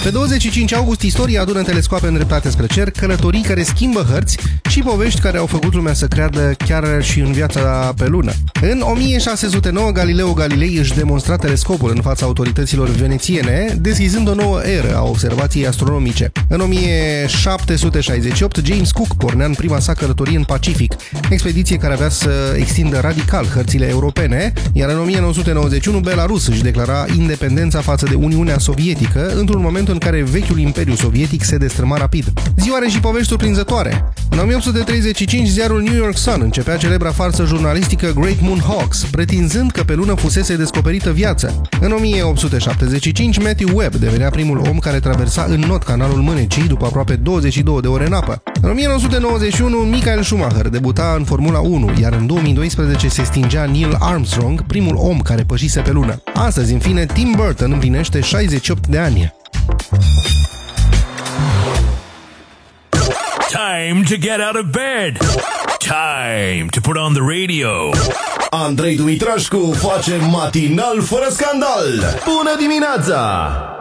Pe 25 august, istoria adună telescoape îndreptate spre cer, călătorii care schimbă hărți și povești care au făcut lumea să creadă chiar și în viața pe lună. În 1609, Galileo Galilei își demonstra telescopul în fața autorităților venețiene, deschizând o nouă eră a observației astronomice. În 1768, James Cook pornea în prima sa călătorie în Pacific, expediție care avea să extindă radical hărțile europene, iar în 1991 Belarus își declara independența față de Uniunea Sovietică, într-un moment în care vechiul Imperiu Sovietic se destrăma rapid. Ziua are și povești surprinzătoare. În 1835, ziarul New York Sun începea celebra farsă jurnalistică Great Moon Hoax, pretinzând că pe lună fusese descoperită viață. În 1875, Matthew Webb devenea primul om care traversa în not canalul Mânecii după aproape 22 de ore în apă. În 1991, Michael Schumacher debuta în Formula 1, iar în 2012 se stingea Neil Armstrong, primul om care pășise pe lună. Astăzi, în fine, Tim Burton împlinește 68 de ani. Time to get out of bed. Time to put on the radio. Andrei Dumitrașcu face matinal fără scandal. Bună dimineața!